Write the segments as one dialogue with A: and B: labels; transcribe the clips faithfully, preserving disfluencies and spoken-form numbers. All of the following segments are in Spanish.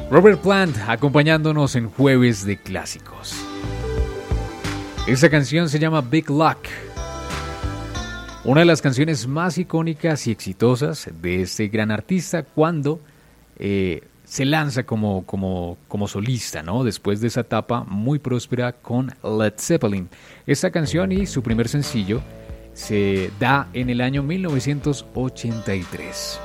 A: Robert Plant acompañándonos en Jueves de Clásicos. Esta canción se llama Big Luck. Una de las canciones más icónicas y exitosas de este gran artista cuando eh, se lanza como, como, como solista, ¿no? Después de esa etapa muy próspera con Led Zeppelin. Esta canción y su primer sencillo se da en el año mil novecientos ochenta y tres.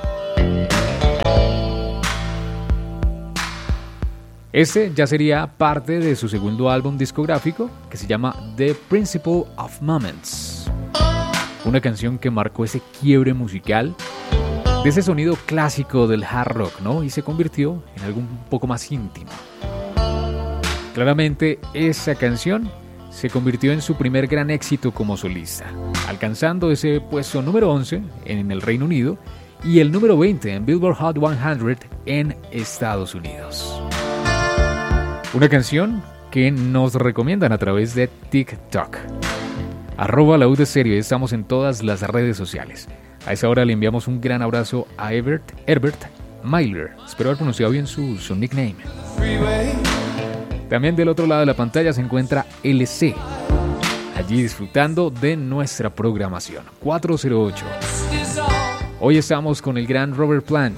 A: Este ya sería parte de su segundo álbum discográfico que se llama The Principle of Moments. Una canción que marcó ese quiebre musical de ese sonido clásico del hard rock, ¿no? Y se convirtió en algo un poco más íntimo. Claramente esa canción se convirtió en su primer gran éxito como solista, alcanzando ese puesto número once en el Reino Unido y el número veinte en Billboard Hot cien en Estados Unidos. Una canción que nos recomiendan a través de TikTok. Arroba la U de Serio, estamos en todas las redes sociales. A esa hora le enviamos un gran abrazo a Herbert, Herbert Myler. Espero haber pronunciado bien su, su nickname. También del otro lado de la pantalla se encuentra L C, allí disfrutando de nuestra programación. cuatro cero ocho. Hoy estamos con el gran Robert Plant.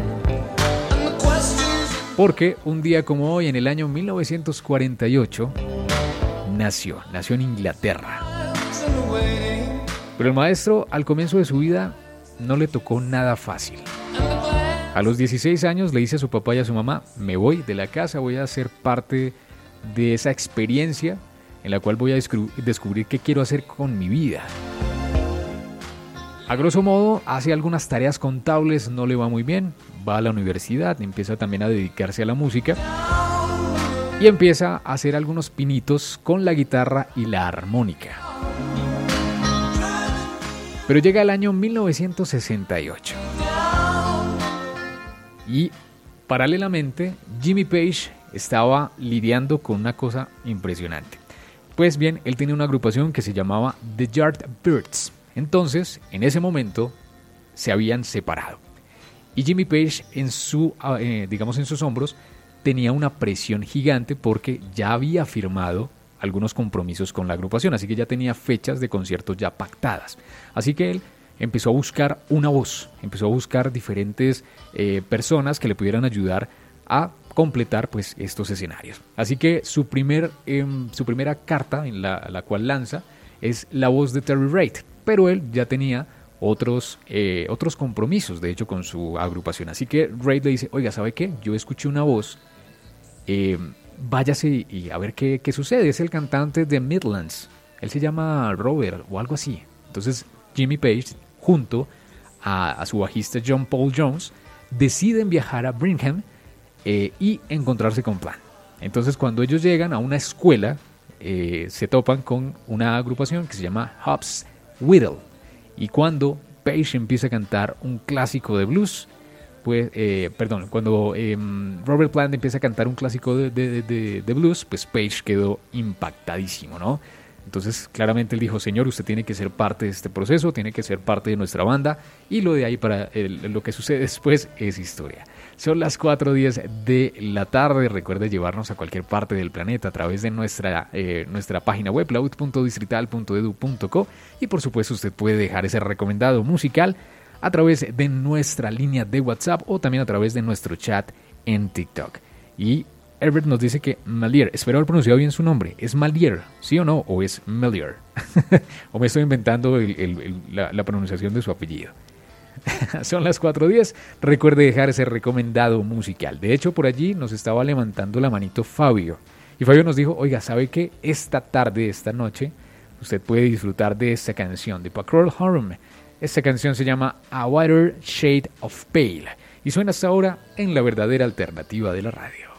A: Porque un día como hoy, en el año mil novecientos cuarenta y ocho, nació, nació en Inglaterra. Pero el maestro, al comienzo de su vida, no le tocó nada fácil. A los dieciséis años le dice a su papá y a su mamá: me voy de la casa, voy a ser parte de esa experiencia en la cual voy a descubrir qué quiero hacer con mi vida. A grosso modo, hace algunas tareas contables, no le va muy bien, va a la universidad, empieza también a dedicarse a la música y empieza a hacer algunos pinitos con la guitarra y la armónica. Pero llega el año mil novecientos sesenta y ocho y paralelamente Jimmy Page estaba lidiando con una cosa impresionante. Pues bien, él tenía una agrupación que se llamaba The Yardbirds. Entonces, en ese momento, se habían separado. Y Jimmy Page, en su, eh, digamos en sus hombros, tenía una presión gigante porque ya había firmado algunos compromisos con la agrupación, así que ya tenía fechas de conciertos ya pactadas. Así que él empezó a buscar una voz, empezó a buscar diferentes eh, personas que le pudieran ayudar a completar pues estos escenarios. Así que su, primer, eh, su primera carta en la, la cual lanza es la voz de Terry Reid, pero él ya tenía otros, eh, otros compromisos, de hecho, con su agrupación. Así que Reid le dice: oiga, ¿sabe qué? Yo escuché una voz, eh, váyase y a ver qué, qué sucede. Es el cantante de Midlands, él se llama Robert o algo así. Entonces Jimmy Page, junto a, a su bajista John Paul Jones, deciden viajar a Birmingham eh, y encontrarse con Plant. Entonces, cuando ellos llegan a una escuela, eh, se topan con una agrupación que se llama Hobbs Whittle. Y cuando Page empieza a cantar un clásico de blues, pues, eh, perdón, cuando eh, Robert Plant empieza a cantar un clásico de, de, de, de blues, pues Page quedó impactadísimo, ¿no? Entonces, claramente él dijo: señor, usted tiene que ser parte de este proceso, tiene que ser parte de nuestra banda, y lo de ahí para el, lo que sucede después es historia. Son las cuatro y diez de la tarde. Recuerde llevarnos a cualquier parte del planeta a través de nuestra, eh, nuestra página web, laud punto distrital punto edu punto co, y por supuesto usted puede dejar ese recomendado musical a través de nuestra línea de WhatsApp o también a través de nuestro chat en TikTok. Y Herbert nos dice que Malier, espero haber pronunciado bien su nombre, ¿es Malier, sí o no? ¿O es Malier? ¿O me estoy inventando el, el, el, la, la pronunciación de su apellido? Son las cuatro y diez. Recuerde dejar ese recomendado musical. De hecho, por allí nos estaba levantando la manito Fabio. Y Fabio nos dijo: oiga, ¿sabe qué? Esta tarde, esta noche, usted puede disfrutar de esta canción de Procol Harum. Esta canción se llama A Whiter Shade of Pale y suena hasta ahora en la verdadera alternativa de la radio.